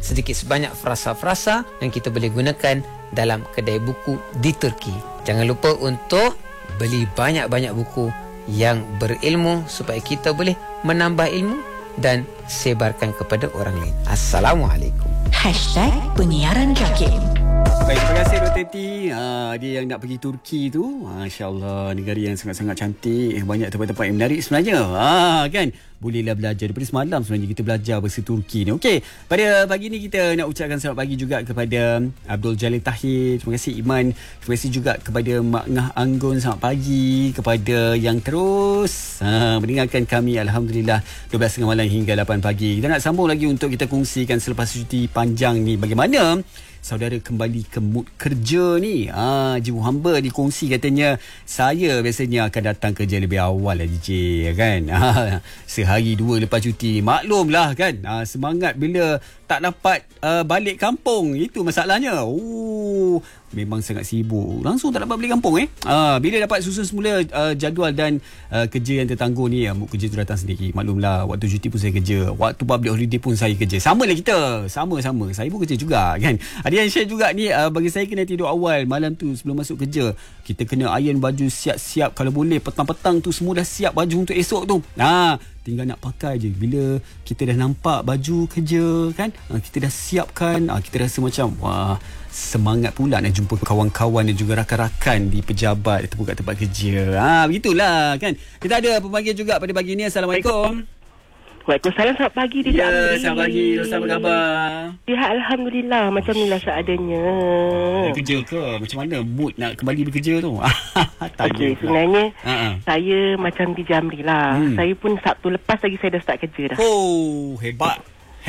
sedikit sebanyak frasa-frasa yang kita boleh gunakan dalam kedai buku di Turki. Jangan lupa untuk beli banyak-banyak buku yang berilmu supaya kita boleh menambah ilmu dan sebarkan kepada orang lain. Assalamualaikum. #Penyiaran Jakim. Baik, terima kasih Dr. T. Dia yang nak pergi Turki tu, Masya Allah, negara yang sangat-sangat cantik, banyak tempat-tempat yang menarik sebenarnya. Kan? Bolehlah belajar. Daripada semalam sebenarnya kita belajar bahasa Turki ni. Okey, pada pagi ni kita nak ucapkan selamat pagi juga kepada Abdul Jalil Tahir. Terima kasih Iman. Terima kasih juga kepada Mak Ngah Anggun. Selamat pagi kepada yang terus mendengarkan kami. Alhamdulillah 12.30 malam hingga 8 pagi. Kita nak sambung lagi untuk kita kongsikan selepas cuti panjang ni bagaimana saudara kembali ke mood kerja ni. Jiwa hamba dikongsi katanya, saya biasanya akan datang kerja lebih awal lah DJ, kan. Sehari dua lepas cuti. Maklumlah kan, semangat bila tak dapat balik kampung. Itu masalahnya. Memang sangat sibuk. Langsung tak dapat balik kampung bila dapat susun semula jadual dan kerja yang tertangguh ni, mood kerja tu datang sendiri. Maklumlah, waktu cuti pun saya kerja, waktu public holiday pun saya kerja. Sama lah kita. Sama-sama. Saya pun kerja juga, kan. Ada yang share juga ni, bagi saya kena tidur awal malam tu sebelum masuk kerja. Kita kena iron baju siap-siap. Kalau boleh petang-petang tu semua dah siap baju untuk esok tu. Tinggal nak pakai je. Bila kita dah nampak baju kerja, kan, kita dah siapkan, kita rasa macam wah, semangat pula nak jumpa kawan-kawan dan juga rakan-rakan di pejabat ataupun kat tempat kerja. Begitulah, kan. Kita ada pemanggil juga pada pagi ni. Assalamualaikum. Waalaikumsalam. Selamat pagi di Jamri. Selamat pagi. Ustaz, apa khabar? Ya, Alhamdulillah. Macam inilah seadanya. Kerja ke? Macam mana mood nak kembali bekerja tu? Okey, sebenarnya saya macam di Jamri lah. Saya pun Sabtu lepas lagi saya dah start kerja dah. Hebat.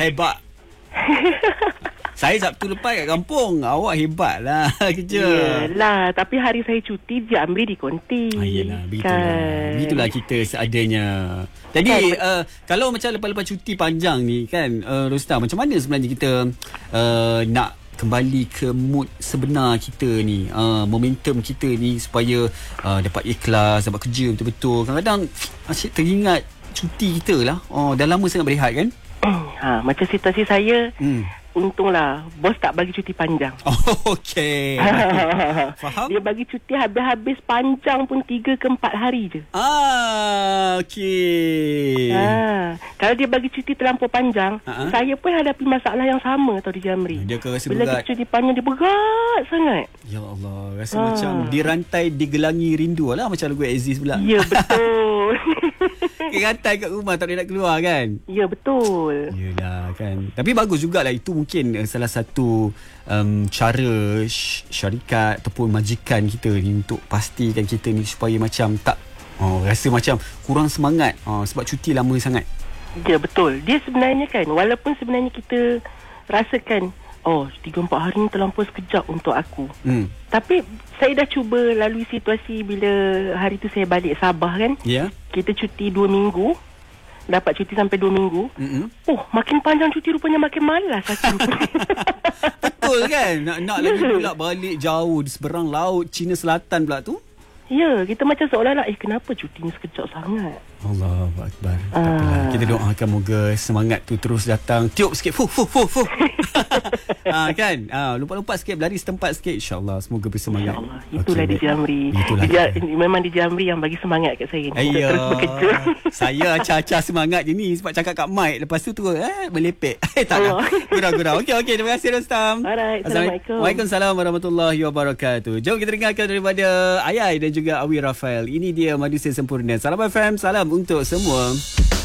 Saya Sabtu lepas kat kampung. Awak hebat lah kerja. Yelah, tapi hari saya cuti di Jamri di Konti. Yelah, begitulah kita seadanya. Jadi kalau macam lepas-lepas cuti panjang ni, kan, Rostam, macam mana sebenarnya kita nak kembali ke mood sebenar kita ni, momentum kita ni supaya dapat ikhlas, dapat kerja betul-betul. Kadang-kadang asyik teringat cuti kita lah. Dah lama sangat berehat, kan. Macam situasi saya, untunglah bos tak bagi cuti panjang. Okey. Faham? Dia bagi cuti habis-habis panjang pun 3 ke 4 hari je. Okey. Kalau dia bagi cuti terlampau panjang, saya pun hadapi masalah yang sama tau di Jamri. Dia rasa bila berat. cuti panjang dia berat sangat. Ya Allah, rasa macam dirantai digelangi rindu lah, macam lagu Aziz pula. Ya, betul. Rantai kat rumah tak boleh nak keluar, kan. Ya, betul. Yelah, kan. Tapi bagus jugalah, itu mungkin salah satu cara syarikat ataupun majikan kita ni untuk pastikan kita ni supaya macam tak rasa macam kurang semangat sebab cuti lama sangat. Ya, betul. Dia sebenarnya kan, walaupun sebenarnya kita rasakan 3-4 hari ni terlampau sekejap untuk aku, tapi saya dah cuba lalui situasi bila hari tu saya balik Sabah, kan. Kita cuti 2 minggu, dapat cuti sampai 2 minggu. Makin panjang cuti rupanya makin malas aku. Betul, kan. Nak lagi pula balik jauh di seberang laut China Selatan pula tu. Ya, kita macam seolah-olah kenapa cuti ni sekejap sangat. Allahu Akbar. Kita doakan moga semangat tu terus datang. Tiup sikit. Kan. Lompat-lompat sikit, berlari setempat sikit. InsyaAllah semoga bersemangat. InsyaAllah. Itulah di Jamri. Memang di Jamri yang bagi semangat kat saya ni. Terus bekerja. Saya acah-acah semangat je ni sebab cakap kat mic. Lepas tu melepek. Tak lah. Gurau-gurau. Okey. Terima kasih Rostam. Alright. Assalamualaikum. Waalaikumsalam warahmatullahi wabarakatuh. Jom kita dengarkan daripada Ayai dan juga Awi Rafael. Ini dia Manusia Sempurna. Salam FM, salam untuk semua.